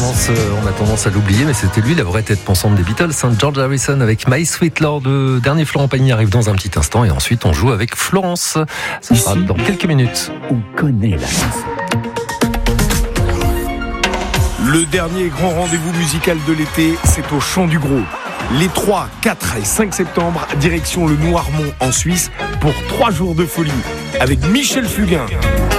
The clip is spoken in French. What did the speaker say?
on a tendance à l'oublier, mais c'était lui la vraie tête pensante des Beatles, George Harrison avec My Sweet Lord. Le dernier Florent Pagny arrive dans un petit instant et ensuite on joue avec Florence. Ça sera dans quelques minutes. On connaît la chanson. Le dernier grand rendez-vous musical de l'été, c'est au Chant du Gros. Les 3, 4 et 5 septembre, direction le Noirmont en Suisse pour 3 jours de folie avec Michel Fugain.